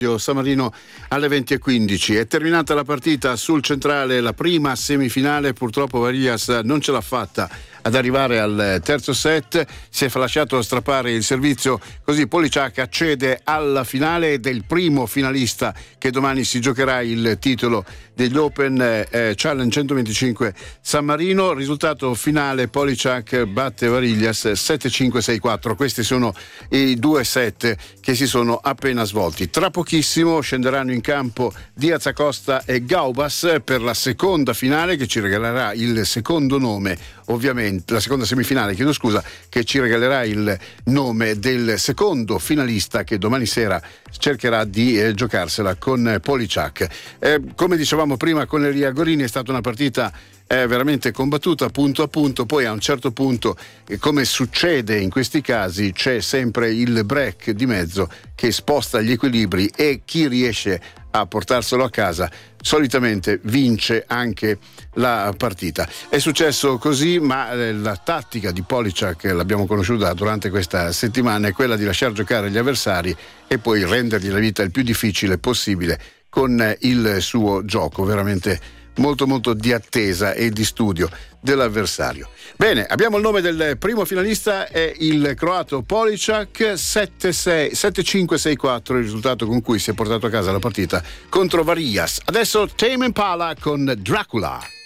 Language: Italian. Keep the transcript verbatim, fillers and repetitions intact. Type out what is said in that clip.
San Marino alle venti e quindici. È terminata la partita sul centrale, la prima semifinale. Purtroppo Varillas non ce l'ha fatta ad arrivare al terzo set, si è lasciato strappare il servizio, così Policiak accede alla finale ed è il primo finalista che domani si giocherà il titolo degli Open eh, Challenge centoventicinque San Marino. Risultato finale: Policiak batte Varillas sette cinque sei quattro. Questi sono i due set che si sono appena svolti. Tra pochissimo scenderanno in campo Diaz Acosta e Gaubas per la seconda finale che ci regalerà il secondo nome, ovviamente la seconda semifinale, chiedo scusa, che ci regalerà il nome del secondo finalista che domani sera cercherà di eh, giocarsela con Policiak. Eh, come dicevamo prima con Elia Gorini, è stata una partita è veramente combattuta punto a punto. Poi a un certo punto, come succede in questi casi, c'è sempre il break di mezzo che sposta gli equilibri e chi riesce a portarselo a casa solitamente vince anche la partita. È successo così, ma la tattica di Policiak, l'abbiamo conosciuta durante questa settimana, è quella di lasciar giocare gli avversari e poi rendergli la vita il più difficile possibile con il suo gioco veramente molto molto di attesa e di studio dell'avversario. Bene, abbiamo il nome del primo finalista, è il croato Policiak. Sette cinque sei quattro il risultato con cui si è portato a casa la partita contro Varillas. Adesso Tame Impala con Dracula.